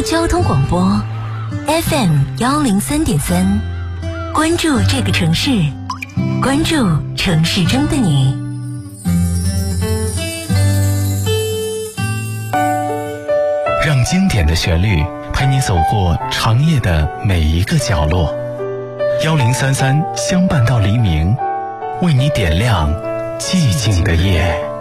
交通广播 FM103.3，关注这个城市，关注城市中的你。 让经典的旋律陪你走过长夜的每一个角落，1033相伴到黎明，为你点亮寂静的夜。